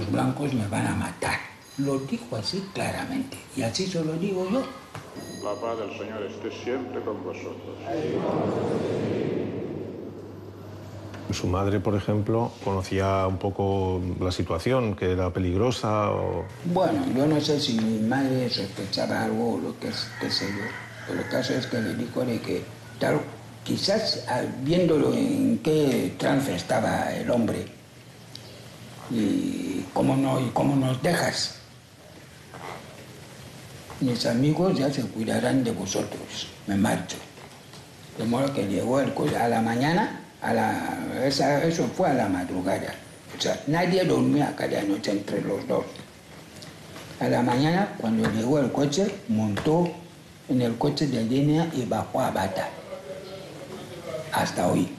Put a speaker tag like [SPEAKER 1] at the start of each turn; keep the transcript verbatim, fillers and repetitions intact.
[SPEAKER 1] los blancos me van a matar. Lo dijo así claramente, y así se lo digo yo.
[SPEAKER 2] La paz del Señor esté siempre con vosotros.
[SPEAKER 3] Su madre, por ejemplo, conocía un poco la situación, que era peligrosa o...
[SPEAKER 1] Bueno, yo no sé si mi madre sospechaba algo o lo que, qué sé yo. Pero el caso es que le dijo de que, claro, quizás viéndolo en qué trance estaba el hombre y cómo, no, y cómo nos dejas, mis amigos ya se cuidarán de vosotros, me marcho. De modo que llegó el coche a la mañana, a la, esa, eso fue a la madrugada. O sea, nadie dormía cada noche entre los dos. A la mañana, cuando llegó el coche, montó en el coche de línea y bajó a Bata. Hasta hoy.